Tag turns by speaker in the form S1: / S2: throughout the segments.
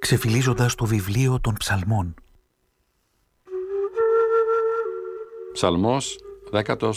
S1: ξεφυλίζοντας το βιβλίο των ψαλμών.
S2: Ψαλμός 18.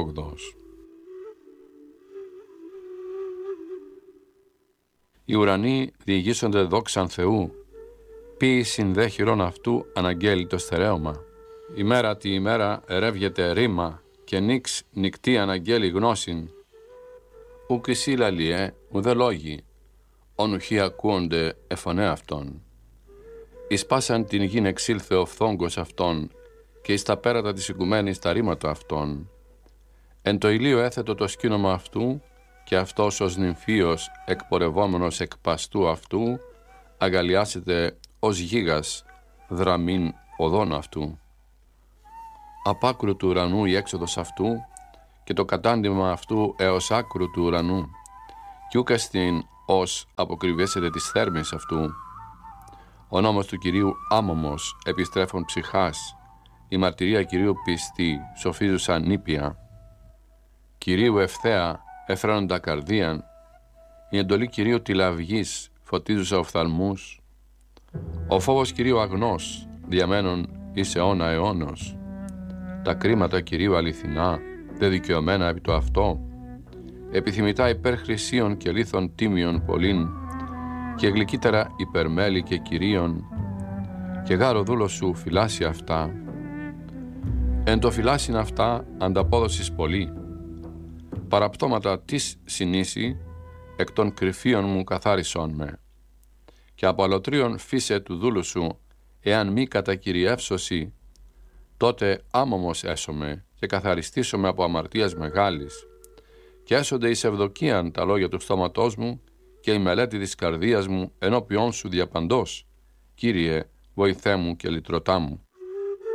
S2: Οι ουρανοί διηγήσονται δόξαν Θεού, ποίησιν δε χειρών αυτού αναγγέλει το στερέωμα. Ημέρα τη ημέρα ερεύγεται ρήμα, και νύξ νυκτή αναγγέλει γνώσιν. Ουκ εσύ λαλιέ, ουδε λόγοι, όνουχοι ακούονται εφωνέ αυτών. Εις πάσαν την γην εξήλθε ο φθόγκος αυτών, και εις τα πέρατα της οικουμένης τα ρήματα αυτών. Εν το ηλίο έθετο το σκήνομα αυτού, και αυτός ως νυμφίος εκπορευόμενος εκ παστού αυτού, αγαλιάσεται ως γίγας δραμήν οδών αυτού. Απ' άκρου του ουρανού η έξοδος αυτού, και το κατάντημα αυτού έως άκρου του ουρανού, κι ούκα στην ως αποκρυβέσεται της θέρμης αυτού. Ο νόμος του Κυρίου άμωμος επιστρέφων ψυχάς, η μαρτυρία Κυρίου πιστή σοφίζουσαν νήπια. Κυρίου ευθέα εφραίνοντα καρδίαν, η εντολή Κυρίου τηλαυγής φωτίζουσα οφθαλμούς. Ο φόβος Κυρίου αγνός, διαμένων εις αιώνα αιώνος. Τα κρίματα Κυρίου αληθινά, δε δικαιωμένα επί το αυτό. Επιθυμητά υπέρ χρυσίων και λίθων τίμιων πολλήν, και γλυκύτερα υπέρ μέλι και κυρίων, και γάρο δούλο σου φυλάσει αυτά. Εν το φυλάσιν αυτά ανταπόδοσης πολύ. Παραπτώματα της συνήσει, εκ των κρυφίων μου καθάρισον με. Και από αλωτρίων φύσε του δούλου σου, εάν μη κατακυριεύσωση, τότε άμωμος έσωμε και καθαριστήσομαι από αμαρτίας μεγάλης. Και έσονται εις ευδοκίαν τα λόγια του στόματός μου και η μελέτη της καρδίας μου ενώπιόν σου διαπαντός. Κύριε, βοηθέ μου και λυτρωτά μου.